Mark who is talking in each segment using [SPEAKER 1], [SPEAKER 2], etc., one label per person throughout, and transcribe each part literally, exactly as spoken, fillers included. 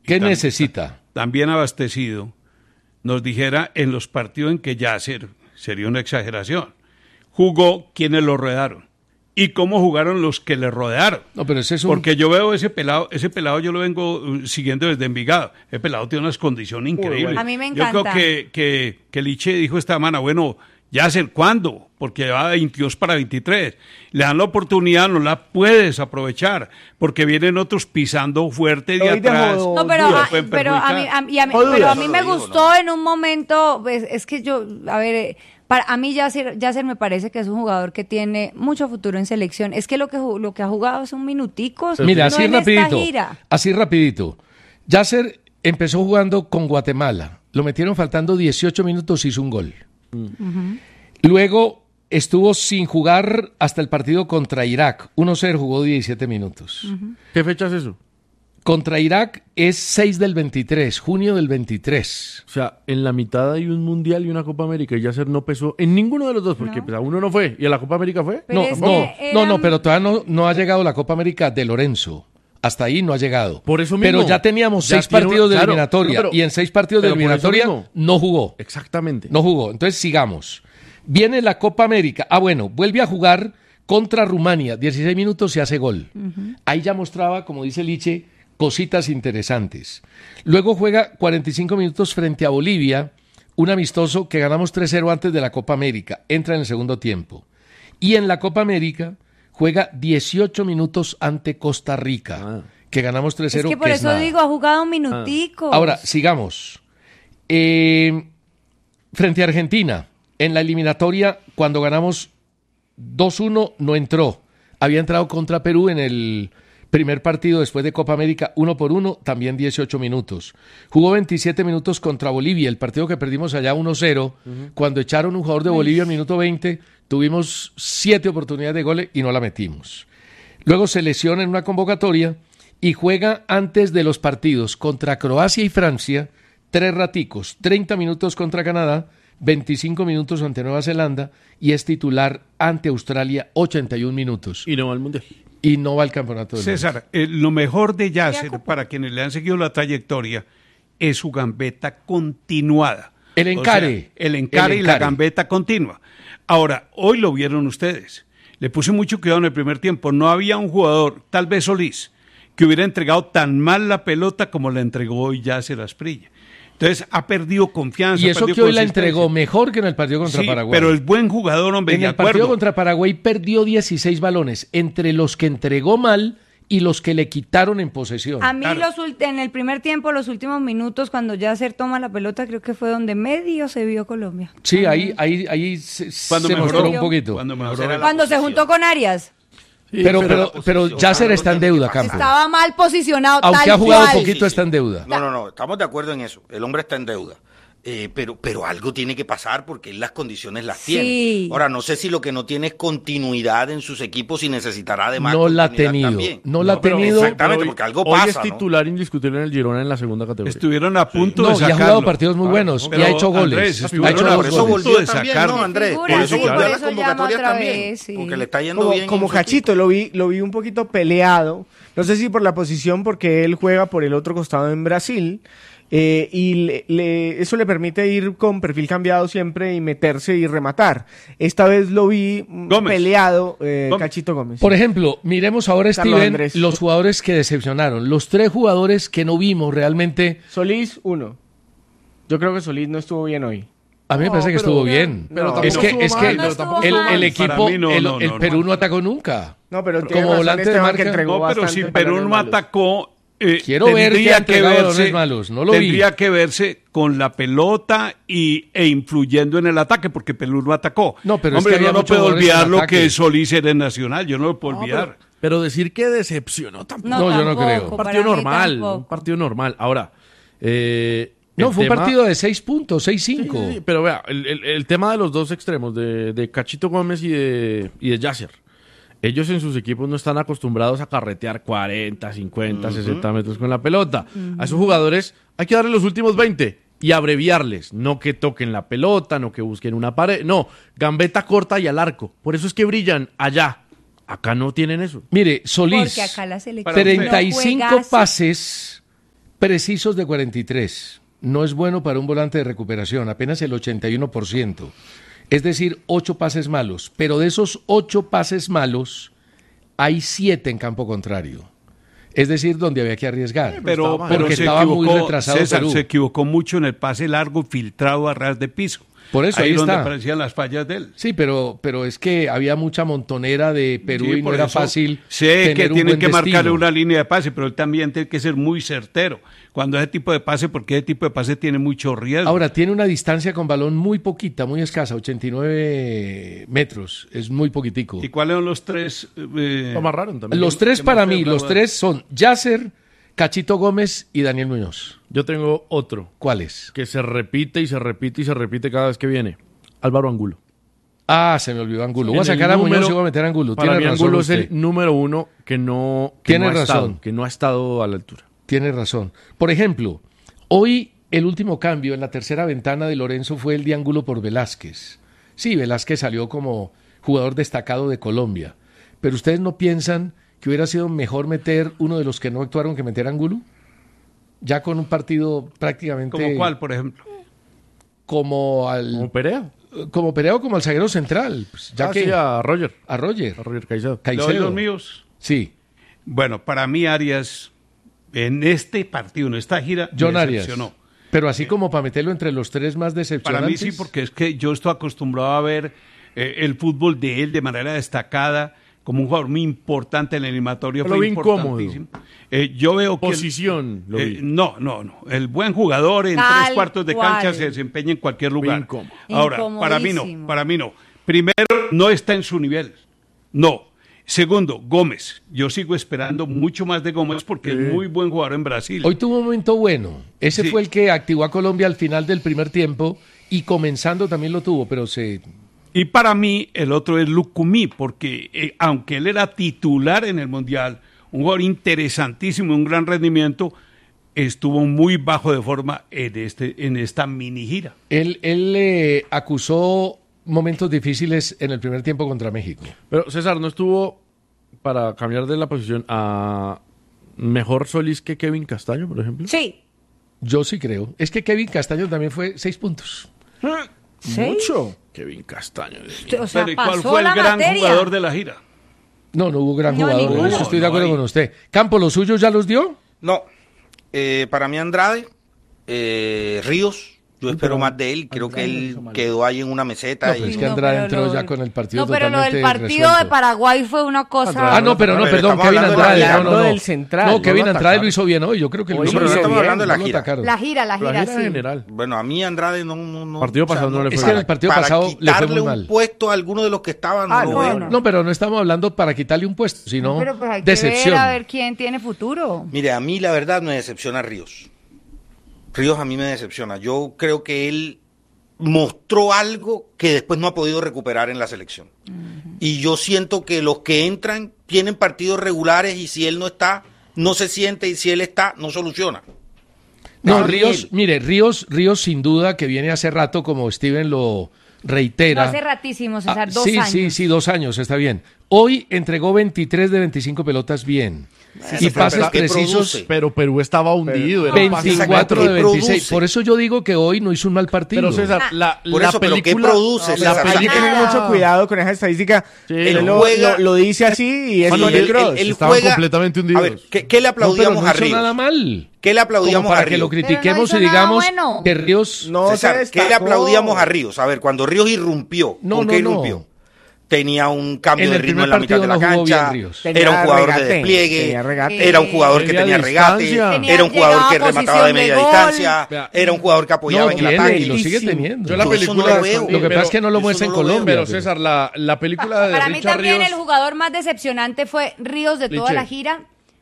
[SPEAKER 1] ¿Qué tam- necesita?
[SPEAKER 2] También abastecido, nos dijera en los partidos en que Yasser, sería una exageración, jugó quienes lo rodearon y cómo jugaron los que le rodearon.
[SPEAKER 1] No, pero ese es un...
[SPEAKER 2] Porque yo veo ese pelado, ese pelado yo lo vengo uh, siguiendo desde Envigado. Ese pelado tiene unas condiciones increíbles.
[SPEAKER 3] Bueno. A mí me encanta.
[SPEAKER 2] Yo creo que, que, que Liche dijo esta semana, bueno, Yasser, ¿cuándo? Porque va de veintidós para veintitrés. Le dan la oportunidad, no la puedes aprovechar, porque vienen otros pisando fuerte de
[SPEAKER 4] Hoy de
[SPEAKER 2] atrás.
[SPEAKER 4] modo-
[SPEAKER 3] No, pero,
[SPEAKER 2] Lo
[SPEAKER 3] a,
[SPEAKER 2] pueden
[SPEAKER 3] pero a mí,
[SPEAKER 2] perjudicar.
[SPEAKER 3] a mí- y a mí-
[SPEAKER 4] O
[SPEAKER 3] pero a
[SPEAKER 4] dudas.
[SPEAKER 3] mí
[SPEAKER 5] No
[SPEAKER 3] me
[SPEAKER 5] lo digo,
[SPEAKER 3] gustó
[SPEAKER 5] ¿no?
[SPEAKER 3] en un momento, pues, es que yo, a ver, eh, para a mí Yasser, Yasser me parece que es un jugador que tiene mucho futuro en selección. Es que lo que ju- lo que ha jugado es un minutico.
[SPEAKER 1] Mira,
[SPEAKER 3] no
[SPEAKER 1] así
[SPEAKER 3] en esta
[SPEAKER 1] rapidito,
[SPEAKER 3] gira.
[SPEAKER 1] así rapidito. Yasser empezó jugando con Guatemala. Lo metieron faltando dieciocho minutos, hizo un gol.
[SPEAKER 3] Uh-huh.
[SPEAKER 1] Luego estuvo sin jugar hasta el partido contra Irak. uno cero, jugó diecisiete minutos.
[SPEAKER 3] Uh-huh.
[SPEAKER 6] ¿Qué fecha es eso?
[SPEAKER 1] Contra Irak es seis del veintitrés, junio del veintitrés.
[SPEAKER 6] O sea, en la mitad hay un Mundial y una Copa América y Yasser no pesó en ninguno de los dos, porque
[SPEAKER 3] No.
[SPEAKER 6] pues, a uno no fue y a la Copa América fue.
[SPEAKER 3] Pero
[SPEAKER 1] No,
[SPEAKER 3] es
[SPEAKER 1] no,
[SPEAKER 3] que
[SPEAKER 1] no,
[SPEAKER 3] eran-
[SPEAKER 1] no, pero todavía no, no ha llegado la Copa América de Lorenzo. Hasta ahí no ha llegado.
[SPEAKER 6] Por eso mismo.
[SPEAKER 1] Pero ya teníamos
[SPEAKER 6] Ya
[SPEAKER 1] seis
[SPEAKER 6] tiene
[SPEAKER 1] partidos
[SPEAKER 6] una-
[SPEAKER 1] de
[SPEAKER 6] claro,
[SPEAKER 1] eliminatoria.
[SPEAKER 6] no, pero-
[SPEAKER 1] y en seis partidos de
[SPEAKER 6] pero por eso
[SPEAKER 1] eliminatoria
[SPEAKER 6] mismo.
[SPEAKER 1] no jugó.
[SPEAKER 6] Exactamente.
[SPEAKER 1] No jugó. Entonces sigamos. Viene la Copa América. Ah, bueno, vuelve a jugar contra Rumania. dieciséis minutos y hace gol.
[SPEAKER 3] Uh-huh.
[SPEAKER 1] Ahí ya mostraba, como dice Liche, cositas interesantes. Luego juega cuarenta y cinco minutos frente a Bolivia, un amistoso que ganamos tres cero antes de la Copa América. Entra en el segundo tiempo. Y en la Copa América juega dieciocho minutos ante Costa Rica,
[SPEAKER 6] Ah.
[SPEAKER 1] que ganamos tres cero.
[SPEAKER 3] Es que por
[SPEAKER 1] que
[SPEAKER 3] eso
[SPEAKER 1] nada.
[SPEAKER 3] digo, ha jugado un minutico.
[SPEAKER 1] Ahora, sigamos. Eh, frente a Argentina, en la eliminatoria, cuando ganamos dos uno, no entró. Había entrado contra Perú en el primer partido después de Copa América, uno por uno, también dieciocho minutos. Jugó veintisiete minutos contra Bolivia, el partido que perdimos allá uno cero. Uh-huh. Cuando echaron un jugador de Bolivia al minuto veinte, tuvimos siete oportunidades de goles y no la metimos. Luego se lesiona en una convocatoria y juega antes de los partidos contra Croacia y Francia, tres raticos, treinta minutos contra Canadá, veinticinco minutos ante Nueva Zelanda y es titular ante Australia, ochenta y un minutos.
[SPEAKER 6] Y no va al Mundial.
[SPEAKER 1] Y no va al campeonato del
[SPEAKER 2] César, eh, lo mejor de Yasser,
[SPEAKER 3] Jacopo.
[SPEAKER 2] para quienes le han seguido la trayectoria, es su gambeta continuada.
[SPEAKER 1] El encare.
[SPEAKER 2] O sea, el encare
[SPEAKER 1] El
[SPEAKER 2] y la
[SPEAKER 1] encare.
[SPEAKER 2] gambeta continua. Ahora, hoy lo vieron ustedes. Le puse mucho cuidado en el primer tiempo. No había un jugador, tal vez Solís, que hubiera entregado tan mal la pelota como la entregó hoy Yasser Asprilla. Entonces, ha perdido confianza.
[SPEAKER 1] Y
[SPEAKER 2] ha
[SPEAKER 1] eso
[SPEAKER 2] perdido
[SPEAKER 1] que hoy la
[SPEAKER 2] consistencia.
[SPEAKER 1] entregó mejor que en el partido contra
[SPEAKER 2] Sí,
[SPEAKER 1] Paraguay.
[SPEAKER 2] pero el buen jugador, hombre,
[SPEAKER 1] en
[SPEAKER 2] de
[SPEAKER 1] el partido
[SPEAKER 2] acuerdo.
[SPEAKER 1] contra Paraguay perdió dieciséis balones, entre los que entregó mal y los que le quitaron en posesión.
[SPEAKER 3] A mí
[SPEAKER 2] Claro.
[SPEAKER 3] los ult- en el primer tiempo, los últimos minutos, cuando Yasser toma la pelota, creo que fue donde medio se vio Colombia.
[SPEAKER 1] Sí, ahí, ahí, ahí se,
[SPEAKER 2] Cuando
[SPEAKER 1] se
[SPEAKER 2] mejoró.
[SPEAKER 1] mostró un poquito.
[SPEAKER 2] Cuando mejoró.
[SPEAKER 5] será la
[SPEAKER 3] Cuando se
[SPEAKER 5] posición.
[SPEAKER 3] juntó con Arias.
[SPEAKER 6] Sí,
[SPEAKER 1] pero,
[SPEAKER 6] pero
[SPEAKER 1] pero,
[SPEAKER 5] la
[SPEAKER 1] pero
[SPEAKER 5] posición,
[SPEAKER 1] Yasser
[SPEAKER 5] claro,
[SPEAKER 1] está en
[SPEAKER 5] tiene que
[SPEAKER 1] deuda,
[SPEAKER 5] pasar.
[SPEAKER 1] Campo.
[SPEAKER 3] Estaba mal posicionado,
[SPEAKER 1] Aunque
[SPEAKER 3] tal
[SPEAKER 1] ha jugado
[SPEAKER 3] cual.
[SPEAKER 1] poquito, está en deuda.
[SPEAKER 5] No, no, no, estamos de acuerdo en eso. El hombre está en deuda. Eh, pero, pero algo tiene que pasar porque él las condiciones las
[SPEAKER 3] Sí.
[SPEAKER 5] tiene. Ahora, no sé si lo que no tiene es continuidad en sus equipos y necesitará de más
[SPEAKER 1] No la ha
[SPEAKER 5] continuidad
[SPEAKER 1] tenido.
[SPEAKER 5] también.
[SPEAKER 1] No la ha
[SPEAKER 6] pero-
[SPEAKER 1] tenido.
[SPEAKER 5] Exactamente,
[SPEAKER 6] Hoy-
[SPEAKER 5] porque algo
[SPEAKER 6] hoy
[SPEAKER 5] pasa,
[SPEAKER 6] es
[SPEAKER 5] ¿no?
[SPEAKER 6] titular indiscutible en el Girona en la segunda categoría.
[SPEAKER 2] Estuvieron a punto
[SPEAKER 1] No,
[SPEAKER 2] de
[SPEAKER 1] y ha
[SPEAKER 2] sacarlo.
[SPEAKER 1] jugado partidos muy buenos y
[SPEAKER 2] Pero,
[SPEAKER 1] ha hecho goles.
[SPEAKER 2] Andrés,
[SPEAKER 1] Ha
[SPEAKER 2] estuvieron
[SPEAKER 1] hecho
[SPEAKER 2] a
[SPEAKER 1] dos
[SPEAKER 5] por eso
[SPEAKER 2] punto
[SPEAKER 1] goles.
[SPEAKER 5] volvió
[SPEAKER 2] de
[SPEAKER 5] también,
[SPEAKER 2] sacarlo.
[SPEAKER 5] ¿no, Andrés?
[SPEAKER 3] Figura,
[SPEAKER 5] Por eso
[SPEAKER 3] sí,
[SPEAKER 5] volvió
[SPEAKER 3] por
[SPEAKER 5] a las
[SPEAKER 3] eso llama
[SPEAKER 5] convocatorias
[SPEAKER 3] otra
[SPEAKER 5] también.
[SPEAKER 3] vez, sí.
[SPEAKER 5] Porque le está yendo
[SPEAKER 4] Como,
[SPEAKER 5] bien.
[SPEAKER 4] como
[SPEAKER 5] en su
[SPEAKER 4] Cachito, lo vi, lo vi un poquito peleado. No sé si por la posición, porque él juega por el otro costado en Brasil. Eh, y le- le- eso le permite ir con perfil cambiado siempre y meterse y rematar. Esta vez lo vi mm,
[SPEAKER 2] Gómez.
[SPEAKER 4] peleado, eh,
[SPEAKER 2] Gómez.
[SPEAKER 4] Cachito Gómez.
[SPEAKER 1] Por ejemplo, miremos ahora,
[SPEAKER 4] Carlos
[SPEAKER 1] Steven,
[SPEAKER 4] Andrés.
[SPEAKER 1] los jugadores que decepcionaron. Los tres jugadores que no vimos realmente.
[SPEAKER 4] Solís, uno. Yo creo que Solís no estuvo bien hoy.
[SPEAKER 1] A mí me
[SPEAKER 6] No,
[SPEAKER 1] parece que
[SPEAKER 6] pero-
[SPEAKER 1] estuvo bien.
[SPEAKER 4] pero tampoco
[SPEAKER 1] es que,
[SPEAKER 6] estuvo
[SPEAKER 1] es
[SPEAKER 6] mal,
[SPEAKER 1] que
[SPEAKER 6] pero
[SPEAKER 3] No
[SPEAKER 6] tampoco
[SPEAKER 1] el,
[SPEAKER 3] estuvo
[SPEAKER 1] el
[SPEAKER 3] mal.
[SPEAKER 1] equipo,
[SPEAKER 2] Para mí no,
[SPEAKER 1] el,
[SPEAKER 2] no,
[SPEAKER 1] el
[SPEAKER 2] no,
[SPEAKER 1] Perú
[SPEAKER 2] no.
[SPEAKER 1] no atacó nunca.
[SPEAKER 4] No, pero tiene
[SPEAKER 1] Como
[SPEAKER 4] razón
[SPEAKER 1] volante de
[SPEAKER 4] Esteban,
[SPEAKER 1] marca.
[SPEAKER 4] que entregó
[SPEAKER 2] No, pero
[SPEAKER 4] bastante
[SPEAKER 2] si Perú no
[SPEAKER 4] balones malos.
[SPEAKER 2] atacó, eh,
[SPEAKER 1] Quiero ver
[SPEAKER 2] tendría
[SPEAKER 1] que ha
[SPEAKER 2] que
[SPEAKER 1] entregado balones
[SPEAKER 2] verse,
[SPEAKER 1] malos, no lo vi.
[SPEAKER 2] tendría que verse con la pelota y, e influyendo en el ataque, porque Perú no atacó.
[SPEAKER 1] No, pero es
[SPEAKER 2] Hombre,
[SPEAKER 1] que había
[SPEAKER 2] uno no
[SPEAKER 1] muchos
[SPEAKER 2] puede
[SPEAKER 1] jugadores
[SPEAKER 2] olvidar
[SPEAKER 1] en
[SPEAKER 2] lo
[SPEAKER 1] ataque.
[SPEAKER 2] que Solís era en Nacional, yo no lo puedo
[SPEAKER 6] No,
[SPEAKER 2] olvidar.
[SPEAKER 6] pero, pero decir que decepcionó tampoco.
[SPEAKER 1] No, yo no creo.
[SPEAKER 6] Un
[SPEAKER 3] para
[SPEAKER 6] partido
[SPEAKER 3] mí
[SPEAKER 6] normal,
[SPEAKER 3] tampoco.
[SPEAKER 6] un partido normal. Ahora, eh,
[SPEAKER 1] No,
[SPEAKER 6] el
[SPEAKER 1] fue un
[SPEAKER 6] tema-
[SPEAKER 1] partido de seis puntos, seis cinco.
[SPEAKER 6] Sí, sí, sí, pero vea, el, el- el tema de los dos extremos, de, de Cachito Gómez y de, y de Yasser. Ellos en sus equipos no están acostumbrados a carretear cuarenta, cincuenta, sesenta metros con la pelota. A esos jugadores hay que darle los últimos veinte y abreviarles. No que toquen la pelota, no que busquen una pared. No, gambeta corta y al arco. Por eso es que brillan allá. Acá no tienen eso.
[SPEAKER 1] Mire, Solís,
[SPEAKER 3] Porque acá la selección
[SPEAKER 2] Para
[SPEAKER 1] treinta y cinco
[SPEAKER 3] no juega así.
[SPEAKER 1] pases, precisos de cuarenta y tres. No es bueno para un volante de recuperación, apenas el ochenta y uno por ciento. Es decir, ocho pases malos. Pero de esos ocho pases malos, hay siete en campo contrario. Es decir, donde había que arriesgar.
[SPEAKER 2] Pero,
[SPEAKER 1] porque
[SPEAKER 2] pero se
[SPEAKER 1] estaba
[SPEAKER 2] equivocó,
[SPEAKER 1] muy retrasado
[SPEAKER 2] César,
[SPEAKER 1] Perú.
[SPEAKER 2] se equivocó mucho en el pase largo filtrado a ras de piso.
[SPEAKER 1] Por eso, ahí
[SPEAKER 2] ahí es donde
[SPEAKER 1] está.
[SPEAKER 2] aparecían las fallas de él.
[SPEAKER 1] Sí, pero, pero es que había mucha montonera de Perú
[SPEAKER 2] Sí,
[SPEAKER 1] y no
[SPEAKER 2] por
[SPEAKER 1] era
[SPEAKER 2] eso
[SPEAKER 1] fácil.
[SPEAKER 2] Sé
[SPEAKER 1] tener
[SPEAKER 2] que
[SPEAKER 1] un
[SPEAKER 2] tienen
[SPEAKER 1] buen
[SPEAKER 2] que marcarle
[SPEAKER 1] destino.
[SPEAKER 2] una línea de pase, pero él también tiene que ser muy certero. Cuando ese tipo de pase, porque ese tipo de pase tiene mucho riesgo.
[SPEAKER 1] Ahora, tiene una distancia con balón muy poquita, muy escasa, ochenta y nueve metros. Es muy poquitico.
[SPEAKER 2] ¿Y cuáles son los tres? Eh,
[SPEAKER 6] Lo amarraron también.
[SPEAKER 1] Los tres
[SPEAKER 2] ¿Qué
[SPEAKER 1] para
[SPEAKER 2] más te
[SPEAKER 1] mí, los
[SPEAKER 2] aplaudan?
[SPEAKER 1] tres son Yasser, Cachito Gómez y Daniel Muñoz.
[SPEAKER 6] Yo tengo otro
[SPEAKER 1] ¿Cuáles?
[SPEAKER 6] que se repite y se repite y se repite cada vez que viene. Álvaro Angulo.
[SPEAKER 1] Ah, se me olvidó Angulo. Voy a
[SPEAKER 6] En el
[SPEAKER 1] sacar a Muñoz
[SPEAKER 6] número-
[SPEAKER 1] y voy a meter a Angulo.
[SPEAKER 6] Para
[SPEAKER 1] Tiene
[SPEAKER 6] mí
[SPEAKER 1] razón
[SPEAKER 6] Angulo es
[SPEAKER 1] usted.
[SPEAKER 6] el número uno que no, que
[SPEAKER 1] Tiene
[SPEAKER 6] no ha
[SPEAKER 1] razón.
[SPEAKER 6] estado, que no ha estado a la altura.
[SPEAKER 1] Tiene razón. Por ejemplo, hoy el último cambio en la tercera ventana de Lorenzo fue el de Angulo por Velázquez. Sí, Velázquez salió como jugador destacado de Colombia. Pero ¿ustedes no piensan que hubiera sido mejor meter uno de los que no actuaron que meter a Angulo? Ya con un partido prácticamente...
[SPEAKER 2] ¿Como cuál, por ejemplo?
[SPEAKER 1] Como al...
[SPEAKER 6] Como Perea.
[SPEAKER 1] Como Perea o como al zaguero central. Pues, ya
[SPEAKER 6] Ah,
[SPEAKER 1] que
[SPEAKER 6] sí, a Roger.
[SPEAKER 1] a Roger.
[SPEAKER 6] A Roger Caicedo.
[SPEAKER 2] ¿Le doy
[SPEAKER 1] Caicedo.
[SPEAKER 2] los míos?
[SPEAKER 1] Sí.
[SPEAKER 2] Bueno, para mí Arias, en este partido, en esta gira,
[SPEAKER 1] John
[SPEAKER 2] me
[SPEAKER 1] Arias.
[SPEAKER 2] decepcionó.
[SPEAKER 1] Pero así como para meterlo entre los tres más decepcionantes.
[SPEAKER 2] Para mí sí, porque es que yo estoy acostumbrado a ver eh, el fútbol de él de manera destacada, como un jugador muy importante en el eliminatorio.
[SPEAKER 6] Lo
[SPEAKER 2] fue
[SPEAKER 6] vi incómodo.
[SPEAKER 2] importantísimo. Eh, yo veo que...
[SPEAKER 6] Posición, lo
[SPEAKER 2] eh,
[SPEAKER 6] vi.
[SPEAKER 2] no, no, no. El buen jugador en
[SPEAKER 3] Tal
[SPEAKER 2] tres cuartos de
[SPEAKER 3] cual.
[SPEAKER 2] cancha se desempeña en cualquier lugar.
[SPEAKER 6] incómodo.
[SPEAKER 2] Ahora, para mí no,
[SPEAKER 3] Incomodísimo.
[SPEAKER 2] para mí no. Primero, no está en su nivel. No. Segundo, Gómez. Yo sigo esperando mucho más de Gómez porque es muy buen jugador en Brasil.
[SPEAKER 1] Hoy tuvo un momento bueno. Ese
[SPEAKER 2] Sí.
[SPEAKER 1] fue el que activó a Colombia al final del primer tiempo y comenzando también lo tuvo, pero se...
[SPEAKER 2] Y para mí, el otro es Lucumí, porque eh, aunque él era titular en el Mundial, un jugador interesantísimo, un gran rendimiento, estuvo muy bajo de forma en, este, en esta mini gira.
[SPEAKER 1] Él, él eh, acusó momentos difíciles en el primer tiempo contra México.
[SPEAKER 6] Pero César, ¿no estuvo, para cambiar de la posición, a mejor Solís que Kevin Castaño, por ejemplo?
[SPEAKER 3] Sí.
[SPEAKER 1] Yo sí creo. Es que Kevin Castaño también fue seis puntos.
[SPEAKER 3] ¿Sí?
[SPEAKER 4] Mucho.
[SPEAKER 6] Kevin Castaño. Dios mío.
[SPEAKER 3] O sea,
[SPEAKER 2] Pero ¿y cuál
[SPEAKER 3] pasó
[SPEAKER 2] fue el
[SPEAKER 3] la
[SPEAKER 2] gran
[SPEAKER 3] materia.
[SPEAKER 2] jugador de la gira?
[SPEAKER 1] No, no hubo gran
[SPEAKER 3] No,
[SPEAKER 1] jugador.
[SPEAKER 3] ninguno.
[SPEAKER 1] En eso estoy de
[SPEAKER 2] No,
[SPEAKER 1] acuerdo
[SPEAKER 2] no hay.
[SPEAKER 1] con usted. Campo, ¿los suyos ya los dio?
[SPEAKER 5] No, eh, para mí Andrade, eh, Ríos, yo espero más de él. Creo que él quedó ahí en una meseta.
[SPEAKER 1] No, pero
[SPEAKER 5] y-
[SPEAKER 1] es que Andrade
[SPEAKER 3] pero
[SPEAKER 1] entró
[SPEAKER 3] lo-
[SPEAKER 1] ya con el partido
[SPEAKER 3] No, pero lo del
[SPEAKER 1] totalmente
[SPEAKER 3] partido
[SPEAKER 1] resuelto.
[SPEAKER 3] de Paraguay fue una cosa...
[SPEAKER 1] Ah, no, pero no,
[SPEAKER 5] Pero
[SPEAKER 1] perdón,
[SPEAKER 5] estamos
[SPEAKER 1] Kevin
[SPEAKER 5] hablando de la
[SPEAKER 1] Andrade.
[SPEAKER 5] gira,
[SPEAKER 1] No, no,
[SPEAKER 4] no
[SPEAKER 1] no.
[SPEAKER 4] del central,
[SPEAKER 1] No,
[SPEAKER 4] no
[SPEAKER 1] Kevin
[SPEAKER 4] lo
[SPEAKER 1] Andrade
[SPEAKER 4] atacaron.
[SPEAKER 1] lo hizo bien hoy. Yo creo que lo
[SPEAKER 4] Hoy
[SPEAKER 1] hizo
[SPEAKER 4] lo
[SPEAKER 5] pero no
[SPEAKER 4] hizo
[SPEAKER 1] bien.
[SPEAKER 5] estamos
[SPEAKER 4] bien,
[SPEAKER 5] hablando de la
[SPEAKER 1] No lo
[SPEAKER 5] gira.
[SPEAKER 1] atacaron.
[SPEAKER 3] La gira, la
[SPEAKER 6] La
[SPEAKER 3] gira,
[SPEAKER 6] gira
[SPEAKER 3] sí.
[SPEAKER 6] general.
[SPEAKER 5] Bueno, a mí Andrade no... no, no
[SPEAKER 6] Partido pasado no le fue
[SPEAKER 1] Es que
[SPEAKER 6] mal.
[SPEAKER 1] en el partido
[SPEAKER 5] para
[SPEAKER 1] pasado le fue
[SPEAKER 5] quitarle
[SPEAKER 1] muy
[SPEAKER 5] un
[SPEAKER 1] mal.
[SPEAKER 5] puesto a alguno de los que estaban, no
[SPEAKER 4] Ah,
[SPEAKER 5] lo
[SPEAKER 4] no,
[SPEAKER 5] veo.
[SPEAKER 4] no.
[SPEAKER 1] No, pero no estamos hablando para quitarle un puesto, sino
[SPEAKER 3] Pero pues hay que
[SPEAKER 1] decepción.
[SPEAKER 3] ver a ver quién tiene futuro.
[SPEAKER 5] Mire, a mí la verdad me decepciona Ríos. Ríos a mí me decepciona. Yo creo que él mostró algo que después no ha podido recuperar en la selección. Y yo siento que los que entran tienen partidos regulares y si él no está, no se siente y si él está, no soluciona.
[SPEAKER 1] No,
[SPEAKER 5] Para mí
[SPEAKER 1] Ríos,
[SPEAKER 5] él.
[SPEAKER 1] mire, Ríos, Ríos sin duda que viene hace rato, como Steven lo
[SPEAKER 3] No
[SPEAKER 1] reitera.
[SPEAKER 3] hace ratísimo, César,
[SPEAKER 1] Ah,
[SPEAKER 3] dos
[SPEAKER 1] sí,
[SPEAKER 3] años.
[SPEAKER 1] sí, sí, dos años, está bien. Hoy entregó veintitrés de veinticinco pelotas bien.
[SPEAKER 5] Sí,
[SPEAKER 1] y
[SPEAKER 5] pero
[SPEAKER 1] pases
[SPEAKER 5] ¿qué
[SPEAKER 1] precisos,
[SPEAKER 5] produce?
[SPEAKER 6] Pero Perú estaba hundido. era un pase
[SPEAKER 1] veinticuatro
[SPEAKER 5] ¿qué
[SPEAKER 1] de veintiséis.
[SPEAKER 5] produce?
[SPEAKER 1] Por eso yo digo que hoy no hizo un mal partido.
[SPEAKER 6] Pero César, la,
[SPEAKER 5] Por
[SPEAKER 6] la
[SPEAKER 5] eso, pero ¿qué
[SPEAKER 6] película...
[SPEAKER 5] produce,
[SPEAKER 6] la
[SPEAKER 5] César?
[SPEAKER 4] Hay que
[SPEAKER 6] película-
[SPEAKER 4] tener
[SPEAKER 3] Nada.
[SPEAKER 4] mucho cuidado con esa estadística.
[SPEAKER 6] Sí,
[SPEAKER 4] él
[SPEAKER 5] él
[SPEAKER 4] lo,
[SPEAKER 5] juega-
[SPEAKER 4] lo- lo dice así y es
[SPEAKER 6] Cuando
[SPEAKER 4] Toni
[SPEAKER 6] él-
[SPEAKER 4] Kroos.
[SPEAKER 5] él- él
[SPEAKER 6] estaban
[SPEAKER 5] juega-
[SPEAKER 6] completamente hundidos.
[SPEAKER 5] A ver, ¿qué, qué le
[SPEAKER 1] No, pero
[SPEAKER 5] aplaudíamos
[SPEAKER 1] no
[SPEAKER 5] a
[SPEAKER 1] hizo
[SPEAKER 5] Ríos?
[SPEAKER 1] nada mal.
[SPEAKER 5] ¿Qué le
[SPEAKER 1] Como
[SPEAKER 5] aplaudíamos
[SPEAKER 1] para
[SPEAKER 5] a
[SPEAKER 1] que lo
[SPEAKER 5] Ríos?
[SPEAKER 1] critiquemos
[SPEAKER 3] Pero
[SPEAKER 1] y
[SPEAKER 3] no hizo nada
[SPEAKER 1] digamos
[SPEAKER 3] bueno.
[SPEAKER 1] que Ríos...
[SPEAKER 4] No
[SPEAKER 5] César,
[SPEAKER 4] se
[SPEAKER 5] ¿qué le
[SPEAKER 4] destacó.
[SPEAKER 5] aplaudíamos a Ríos? A ver, cuando Ríos irrumpió,
[SPEAKER 1] No,
[SPEAKER 5] ¿con
[SPEAKER 1] no,
[SPEAKER 5] qué
[SPEAKER 1] no.
[SPEAKER 5] irrumpió? Tenía un cambio
[SPEAKER 1] En
[SPEAKER 5] de
[SPEAKER 1] el
[SPEAKER 5] ritmo
[SPEAKER 1] primer
[SPEAKER 5] en la mitad de la
[SPEAKER 1] partido no jugó
[SPEAKER 5] cancha,
[SPEAKER 1] bien Ríos.
[SPEAKER 5] era un jugador de
[SPEAKER 4] Tenía
[SPEAKER 5] despliegue,
[SPEAKER 4] regate, tenía regate.
[SPEAKER 5] era un jugador que
[SPEAKER 6] Tenía
[SPEAKER 5] tenía regate,
[SPEAKER 6] distancia.
[SPEAKER 3] Tenía-
[SPEAKER 5] era un jugador que
[SPEAKER 3] llegaba a
[SPEAKER 5] remataba de
[SPEAKER 3] posición
[SPEAKER 5] media
[SPEAKER 3] de gol.
[SPEAKER 5] distancia,
[SPEAKER 6] Vea.
[SPEAKER 5] era un jugador que apoyaba
[SPEAKER 1] No,
[SPEAKER 5] en el
[SPEAKER 1] tiene
[SPEAKER 5] ataque.
[SPEAKER 1] y lo sigue
[SPEAKER 4] Altísimo.
[SPEAKER 1] teniendo.
[SPEAKER 6] Yo la
[SPEAKER 5] Yo eso
[SPEAKER 6] película...
[SPEAKER 5] no lo veo.
[SPEAKER 1] Lo que
[SPEAKER 6] pero-
[SPEAKER 1] pasa es que no lo
[SPEAKER 5] eso
[SPEAKER 1] muestra en
[SPEAKER 5] no lo veo.
[SPEAKER 1] Colombia.
[SPEAKER 6] Pero César, la, la película de
[SPEAKER 3] Para mí
[SPEAKER 6] Richard
[SPEAKER 3] también
[SPEAKER 6] Ríos...
[SPEAKER 3] el jugador más decepcionante fue Ríos de toda
[SPEAKER 6] Liche.
[SPEAKER 3] la gira.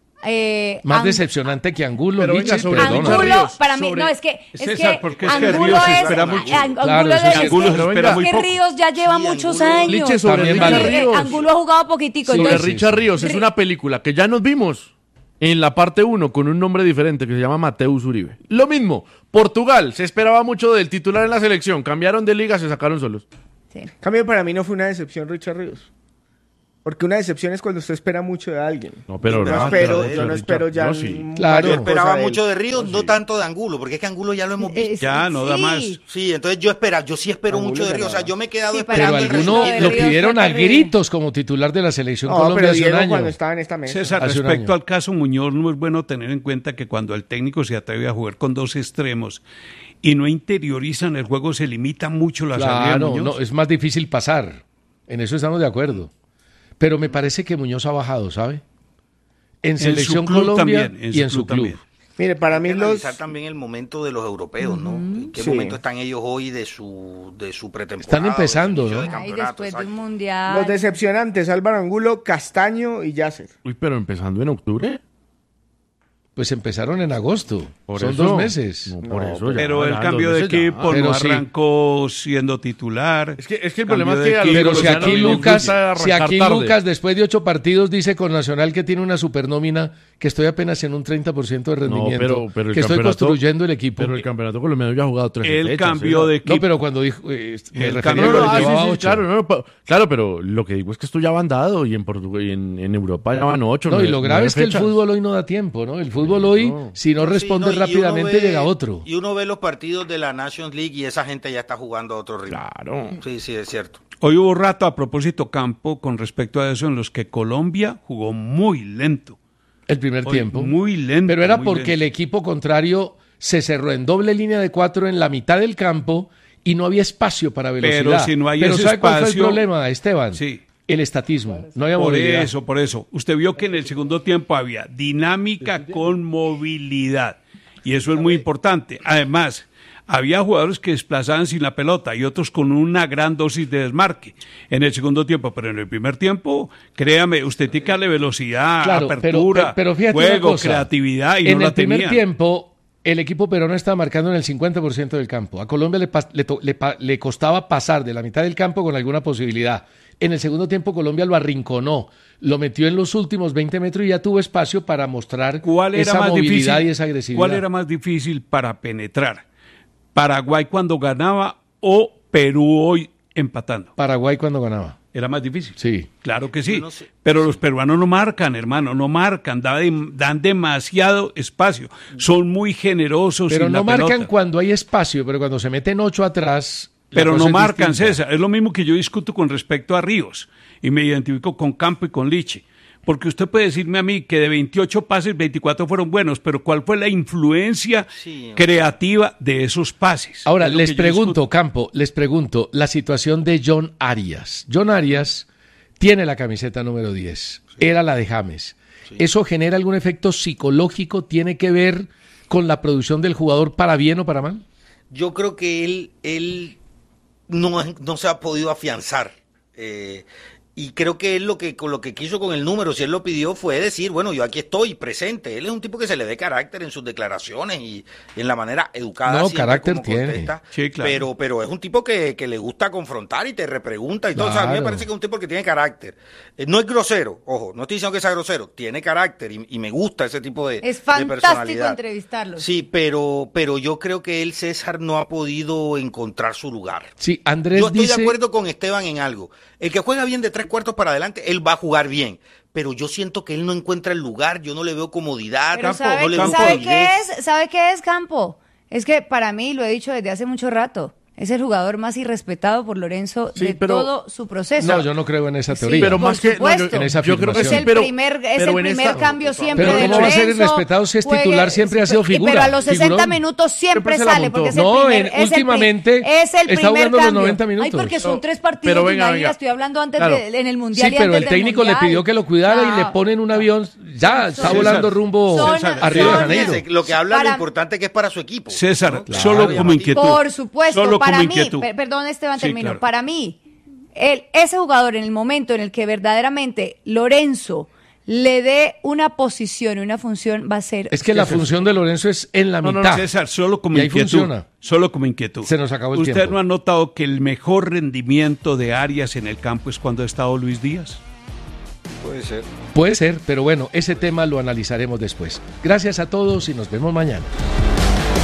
[SPEAKER 3] Eh,
[SPEAKER 1] Más
[SPEAKER 3] An-
[SPEAKER 1] decepcionante que Angulo,
[SPEAKER 6] Pero venga,
[SPEAKER 1] Liche,
[SPEAKER 6] sobre
[SPEAKER 1] perdona.
[SPEAKER 6] Richard
[SPEAKER 3] Angulo,
[SPEAKER 6] Ríos,
[SPEAKER 3] para mí,
[SPEAKER 6] sobre-
[SPEAKER 3] no, es que, es
[SPEAKER 2] César,
[SPEAKER 3] que
[SPEAKER 2] porque es que
[SPEAKER 3] Angulo
[SPEAKER 2] Ríos
[SPEAKER 3] es,
[SPEAKER 2] espera mucho.
[SPEAKER 3] An-
[SPEAKER 1] Claro,
[SPEAKER 3] Angulo
[SPEAKER 1] eso
[SPEAKER 3] es,
[SPEAKER 1] sí.
[SPEAKER 3] es
[SPEAKER 2] Angulo
[SPEAKER 3] que-
[SPEAKER 2] se espera
[SPEAKER 3] es
[SPEAKER 2] muy
[SPEAKER 3] que
[SPEAKER 2] poco.
[SPEAKER 3] Ríos ya lleva
[SPEAKER 5] Sí,
[SPEAKER 3] muchos
[SPEAKER 5] Angulo-
[SPEAKER 3] años.
[SPEAKER 6] Liche, sobre
[SPEAKER 1] También
[SPEAKER 6] Richard
[SPEAKER 1] vale.
[SPEAKER 3] Eh,
[SPEAKER 6] Ríos.
[SPEAKER 3] Angulo ha jugado poquitico.
[SPEAKER 6] Sobre
[SPEAKER 3] entonces-
[SPEAKER 6] Richard Ríos, es una película que ya nos vimos en la parte uno con un nombre diferente que se llama Mateus Uribe. Lo mismo, Portugal, se esperaba mucho del titular en la selección, cambiaron de liga, se sacaron solos.
[SPEAKER 3] Sí.
[SPEAKER 4] En cambio, para mí no fue una decepción Richard Ríos. Porque una decepción es cuando usted espera mucho de alguien.
[SPEAKER 6] No, pero
[SPEAKER 4] yo,
[SPEAKER 6] no,
[SPEAKER 4] no espero,
[SPEAKER 6] pero-
[SPEAKER 4] yo no espero ya.
[SPEAKER 6] yo sí.
[SPEAKER 4] un-
[SPEAKER 1] Claro.
[SPEAKER 5] Yo
[SPEAKER 4] mayor
[SPEAKER 5] esperaba
[SPEAKER 4] cosa de él.
[SPEAKER 5] mucho de Ríos, no tanto de Angulo, porque es que Angulo ya lo hemos visto.
[SPEAKER 3] Es-
[SPEAKER 2] Ya, no da
[SPEAKER 3] sí.
[SPEAKER 2] más.
[SPEAKER 5] Sí, entonces yo espera, yo sí espero
[SPEAKER 4] Angulo
[SPEAKER 5] mucho de Ríos. O sea,
[SPEAKER 4] ganaba.
[SPEAKER 5] yo me he quedado
[SPEAKER 3] Sí, para
[SPEAKER 1] Pero
[SPEAKER 5] esperando el
[SPEAKER 3] mí
[SPEAKER 1] alguno
[SPEAKER 3] Ríos
[SPEAKER 5] resultado.
[SPEAKER 1] lo
[SPEAKER 3] fue
[SPEAKER 1] pidieron a
[SPEAKER 3] terrible.
[SPEAKER 1] gritos como titular de la selección
[SPEAKER 4] No,
[SPEAKER 1] Colombia
[SPEAKER 4] pero
[SPEAKER 1] hace un
[SPEAKER 4] Diego
[SPEAKER 1] año.
[SPEAKER 4] cuando estaba en esta mesa.
[SPEAKER 2] César,
[SPEAKER 1] Hace un
[SPEAKER 2] respecto
[SPEAKER 1] año.
[SPEAKER 2] al caso Muñoz, no es bueno tener en cuenta que cuando el técnico se atreve a jugar con dos extremos y no interiorizan el juego, se limita mucho la salida de
[SPEAKER 1] Claro,
[SPEAKER 2] Muñoz.
[SPEAKER 1] no, es más difícil pasar. En eso estamos de acuerdo. Pero me parece que Muñoz ha bajado, ¿sabe? En
[SPEAKER 2] su
[SPEAKER 1] Selección
[SPEAKER 2] club
[SPEAKER 1] Colombia
[SPEAKER 2] también, en
[SPEAKER 1] y
[SPEAKER 2] su
[SPEAKER 1] en su
[SPEAKER 2] club
[SPEAKER 1] club.
[SPEAKER 2] también.
[SPEAKER 4] Mire, para
[SPEAKER 5] Hay
[SPEAKER 4] mí
[SPEAKER 5] que
[SPEAKER 4] los...
[SPEAKER 5] analizar también el momento de los europeos, ¿no? ¿En qué
[SPEAKER 4] Sí.
[SPEAKER 5] momento están ellos hoy de su, de su pretemporada?
[SPEAKER 1] Están
[SPEAKER 5] o de su
[SPEAKER 1] empezando,
[SPEAKER 5] inicio
[SPEAKER 1] ¿no?
[SPEAKER 5] de
[SPEAKER 3] Ay,
[SPEAKER 5] campeonato,
[SPEAKER 3] después de un
[SPEAKER 5] exacto.
[SPEAKER 3] mundial.
[SPEAKER 4] Los decepcionantes, Álvaro Angulo, Castaño y Yasser.
[SPEAKER 6] Uy, pero empezando en octubre.
[SPEAKER 1] Pues empezaron en agosto.
[SPEAKER 6] Por
[SPEAKER 1] Son
[SPEAKER 6] eso.
[SPEAKER 1] dos meses.
[SPEAKER 6] No, por
[SPEAKER 4] No,
[SPEAKER 6] eso ya,
[SPEAKER 2] Pero el
[SPEAKER 6] ya,
[SPEAKER 2] cambio
[SPEAKER 6] dos
[SPEAKER 2] de
[SPEAKER 6] meses ya.
[SPEAKER 2] equipo
[SPEAKER 1] Pero
[SPEAKER 2] no
[SPEAKER 1] sí.
[SPEAKER 2] arrancó siendo titular.
[SPEAKER 6] Es que, es que el
[SPEAKER 2] Cambio
[SPEAKER 6] problema es
[SPEAKER 2] de
[SPEAKER 6] que a los
[SPEAKER 2] equipo.
[SPEAKER 1] Pero si
[SPEAKER 6] colombianos
[SPEAKER 1] aquí
[SPEAKER 6] les
[SPEAKER 1] Lucas,
[SPEAKER 6] gusta
[SPEAKER 1] si
[SPEAKER 6] arrancar
[SPEAKER 1] aquí
[SPEAKER 6] tarde.
[SPEAKER 1] Lucas después de ocho partidos dice con Nacional que tiene una supernómina, que estoy apenas en un treinta por ciento de
[SPEAKER 6] No,
[SPEAKER 1] rendimiento,
[SPEAKER 6] pero, pero el
[SPEAKER 1] que estoy
[SPEAKER 6] campeonato-
[SPEAKER 1] construyendo el equipo.
[SPEAKER 6] Pero el campeonato colombiano ya ha jugado tres
[SPEAKER 2] El
[SPEAKER 6] fechas,
[SPEAKER 2] cambio
[SPEAKER 6] ¿sí?
[SPEAKER 2] de equipo.
[SPEAKER 1] No, pero cuando dijo, eh, me
[SPEAKER 2] El
[SPEAKER 1] refería
[SPEAKER 2] cambio
[SPEAKER 1] a
[SPEAKER 6] No,
[SPEAKER 2] de
[SPEAKER 1] lo
[SPEAKER 6] no,
[SPEAKER 1] que
[SPEAKER 6] ah, sí,
[SPEAKER 1] llevaba
[SPEAKER 6] sí,
[SPEAKER 1] ocho.
[SPEAKER 6] claro, no, pa- claro, pero lo que digo es que esto ya van dado y en Portugal y en, en Europa ya van ocho.
[SPEAKER 1] No, y
[SPEAKER 6] nueve-
[SPEAKER 1] lo grave
[SPEAKER 6] nueve
[SPEAKER 1] es que el
[SPEAKER 6] fechas.
[SPEAKER 1] fútbol hoy no da tiempo, ¿no? El fútbol hoy,
[SPEAKER 6] No.
[SPEAKER 1] si no
[SPEAKER 5] Sí,
[SPEAKER 1] responde
[SPEAKER 5] no, y uno
[SPEAKER 1] rápidamente,
[SPEAKER 5] ve-
[SPEAKER 1] llega otro.
[SPEAKER 5] Y uno ve los partidos de la Nations League y esa gente ya está jugando a otro ritmo.
[SPEAKER 6] Claro.
[SPEAKER 5] Sí, sí, es cierto.
[SPEAKER 2] Hoy hubo rato a propósito Campo con respecto a eso en los que Colombia jugó muy lento.
[SPEAKER 1] El primer
[SPEAKER 2] Hoy,
[SPEAKER 1] tiempo.
[SPEAKER 2] Muy lento.
[SPEAKER 1] Pero era
[SPEAKER 2] muy
[SPEAKER 1] porque el
[SPEAKER 2] lento.
[SPEAKER 1] equipo contrario se cerró en doble línea de cuatro en la mitad del campo y no había espacio para velocidad.
[SPEAKER 2] Pero si no hay
[SPEAKER 1] Pero
[SPEAKER 2] ese
[SPEAKER 1] ¿sabe cuál fue el
[SPEAKER 2] espacio-
[SPEAKER 1] problema, Esteban?
[SPEAKER 2] Sí.
[SPEAKER 1] El estatismo. No había
[SPEAKER 2] Por
[SPEAKER 1] movilidad.
[SPEAKER 2] eso, por eso. Usted vio que en el segundo tiempo había dinámica con movilidad. Y eso es muy importante. Además, había jugadores que desplazaban sin la pelota y otros con una gran dosis de desmarque en el segundo tiempo. Pero en el primer tiempo, créame, usted tiene que darle velocidad,
[SPEAKER 1] Claro, pero-
[SPEAKER 2] apertura,
[SPEAKER 1] pero- pero fíjate una
[SPEAKER 2] juego,
[SPEAKER 1] cosa.
[SPEAKER 2] creatividad y
[SPEAKER 1] en
[SPEAKER 2] no
[SPEAKER 1] el
[SPEAKER 2] la
[SPEAKER 1] primer
[SPEAKER 2] tenía.
[SPEAKER 1] tiempo, el equipo peruano estaba marcando en el cincuenta por ciento del campo. A Colombia le, pas- le to- le pa- le costaba pasar de la mitad del campo con alguna posibilidad. En el segundo tiempo, Colombia lo arrinconó, lo metió en los últimos veinte metros y ya tuvo espacio para mostrar
[SPEAKER 2] ¿Cuál era
[SPEAKER 1] esa
[SPEAKER 2] más
[SPEAKER 1] movilidad
[SPEAKER 2] difícil?
[SPEAKER 1] y esa agresividad.
[SPEAKER 2] ¿Cuál era más difícil para penetrar? ¿Paraguay cuando ganaba o Perú hoy empatando?
[SPEAKER 1] Paraguay cuando ganaba.
[SPEAKER 2] Era más difícil.
[SPEAKER 1] Sí.
[SPEAKER 2] Claro que sí.
[SPEAKER 5] Yo no sé.
[SPEAKER 2] Pero los peruanos no marcan, hermano, no marcan, dan, dan demasiado espacio. Son muy generosos
[SPEAKER 1] Pero
[SPEAKER 2] sin
[SPEAKER 1] no
[SPEAKER 2] la
[SPEAKER 1] marcan
[SPEAKER 2] pelota.
[SPEAKER 1] cuando hay espacio, pero cuando se meten ocho atrás. la
[SPEAKER 2] Pero
[SPEAKER 1] cosa
[SPEAKER 2] no
[SPEAKER 1] es
[SPEAKER 2] marcan,
[SPEAKER 1] distinta.
[SPEAKER 2] César. Es lo mismo que yo discuto con respecto a Ríos. Y me identifico con Campo y con Liche. Porque usted puede decirme a mí que de veintiocho pases, veinticuatro fueron buenos, pero ¿cuál fue la influencia
[SPEAKER 5] Sí.
[SPEAKER 2] creativa de esos pases?
[SPEAKER 1] Ahora,
[SPEAKER 2] Es lo
[SPEAKER 1] les
[SPEAKER 2] que yo
[SPEAKER 1] pregunto,
[SPEAKER 2] discuto.
[SPEAKER 1] Campo, les pregunto la situación de John Arias. John Arias tiene la camiseta número diez, era la de James. ¿Eso genera algún efecto psicológico? ¿Tiene que ver con la producción del jugador para bien o para mal?
[SPEAKER 5] Yo creo que él, él no, no se ha podido afianzar. Eh, y creo que él lo que con lo que quiso con el número, si él lo pidió, fue decir, bueno, yo aquí estoy presente. Él es un tipo que se le ve carácter en sus declaraciones y, y en la manera educada.
[SPEAKER 1] No,
[SPEAKER 5] siempre
[SPEAKER 1] carácter
[SPEAKER 5] como
[SPEAKER 1] tiene.
[SPEAKER 5] contesta.
[SPEAKER 2] Sí, claro.
[SPEAKER 5] Pero, pero es un tipo que, que le gusta confrontar y te repregunta y todo. O sea, a mí me
[SPEAKER 1] Claro.
[SPEAKER 5] parece que es un tipo que tiene carácter. Eh, no es grosero, ojo, no estoy diciendo que sea grosero, tiene carácter y, y me gusta ese tipo de,
[SPEAKER 3] Es
[SPEAKER 5] de
[SPEAKER 3] fantástico
[SPEAKER 5] personalidad.
[SPEAKER 3] entrevistarlo.
[SPEAKER 5] Sí, pero, pero yo creo que él, César, no ha podido encontrar su lugar.
[SPEAKER 1] Sí, Andrés
[SPEAKER 5] Yo estoy
[SPEAKER 1] dice...
[SPEAKER 5] de acuerdo con Esteban en algo. El que juega bien de tres cuartos para adelante, él va a jugar bien. Pero yo siento que él no encuentra el lugar, yo no le veo comodidad,
[SPEAKER 3] Pero
[SPEAKER 5] Campo,
[SPEAKER 3] ¿sabe,
[SPEAKER 5] no le veo
[SPEAKER 3] ¿sabe
[SPEAKER 5] fluidez.
[SPEAKER 3] qué es? ¿Sabe qué es, Campo? Es que para mí, lo he dicho desde hace mucho rato, es el jugador más irrespetado por Lorenzo
[SPEAKER 6] Sí,
[SPEAKER 3] de
[SPEAKER 6] pero-
[SPEAKER 3] todo su proceso.
[SPEAKER 1] No, yo no creo en esa
[SPEAKER 3] Sí,
[SPEAKER 1] teoría.
[SPEAKER 6] pero
[SPEAKER 3] por
[SPEAKER 6] más que no, yo,
[SPEAKER 3] supuesto.
[SPEAKER 1] En esa
[SPEAKER 6] yo creo que
[SPEAKER 3] Es
[SPEAKER 6] sí,
[SPEAKER 3] el
[SPEAKER 6] pero,
[SPEAKER 3] primer, es
[SPEAKER 6] pero
[SPEAKER 3] el
[SPEAKER 6] en
[SPEAKER 3] primer
[SPEAKER 6] esta-
[SPEAKER 3] cambio siempre
[SPEAKER 1] Pero
[SPEAKER 3] de
[SPEAKER 1] ¿cómo va a ser
[SPEAKER 3] Lorenzo,
[SPEAKER 1] irrespetado si es
[SPEAKER 3] juegue-
[SPEAKER 1] titular? Siempre ha sido figura,
[SPEAKER 3] Pero a los sesenta
[SPEAKER 1] figurón.
[SPEAKER 3] minutos siempre
[SPEAKER 6] Siempre se la
[SPEAKER 3] sale,
[SPEAKER 6] montó.
[SPEAKER 3] porque es el
[SPEAKER 1] No,
[SPEAKER 3] primer,
[SPEAKER 1] en-
[SPEAKER 3] es el pri-
[SPEAKER 1] últimamente
[SPEAKER 3] es el
[SPEAKER 1] está
[SPEAKER 3] primer
[SPEAKER 1] jugando los
[SPEAKER 3] cambio.
[SPEAKER 1] noventa minutos.
[SPEAKER 3] Ay, porque son
[SPEAKER 6] No,
[SPEAKER 3] tres partidos
[SPEAKER 6] pero
[SPEAKER 3] en
[SPEAKER 6] venga,
[SPEAKER 3] la liga,
[SPEAKER 6] venga.
[SPEAKER 3] estoy hablando antes
[SPEAKER 6] Claro.
[SPEAKER 3] de- en el Mundial
[SPEAKER 1] Sí,
[SPEAKER 3] y
[SPEAKER 1] pero
[SPEAKER 3] antes
[SPEAKER 1] el
[SPEAKER 3] del
[SPEAKER 1] técnico le
[SPEAKER 3] Mundial.
[SPEAKER 1] pidió que lo cuidara y
[SPEAKER 3] No.
[SPEAKER 1] le ponen un avión. Ya, está
[SPEAKER 2] César,
[SPEAKER 1] volando rumbo
[SPEAKER 3] son-
[SPEAKER 1] a Río de
[SPEAKER 3] son-
[SPEAKER 1] Janeiro.
[SPEAKER 5] Fíjese, Lo que habla
[SPEAKER 3] Para-
[SPEAKER 5] lo importante que es para su equipo.
[SPEAKER 2] César,
[SPEAKER 5] ¿no?
[SPEAKER 2] solo
[SPEAKER 5] Claro,
[SPEAKER 2] como
[SPEAKER 5] llamativo.
[SPEAKER 2] inquietud.
[SPEAKER 3] Por supuesto,
[SPEAKER 2] Solo
[SPEAKER 3] para
[SPEAKER 2] como
[SPEAKER 3] mí,
[SPEAKER 2] inquietud.
[SPEAKER 3] per- perdón Esteban,
[SPEAKER 2] Sí,
[SPEAKER 3] termino,
[SPEAKER 2] claro.
[SPEAKER 3] para mí, el, ese jugador en el momento en el que verdaderamente Lorenzo le dé una posición y una función va a ser...
[SPEAKER 1] Es que la función de Lorenzo es en la
[SPEAKER 2] No, no,
[SPEAKER 1] mitad.
[SPEAKER 2] no, César, solo como
[SPEAKER 1] Y ahí
[SPEAKER 2] inquietud.
[SPEAKER 1] funciona.
[SPEAKER 2] Solo como inquietud.
[SPEAKER 1] Se nos acabó el
[SPEAKER 2] ¿Usted
[SPEAKER 1] tiempo.
[SPEAKER 2] no ha notado que el mejor rendimiento de Arias en el campo es cuando ha estado Luis Díaz?
[SPEAKER 5] Puede ser.
[SPEAKER 1] Puede ser, pero bueno, ese tema lo analizaremos después. Gracias a todos y nos vemos mañana.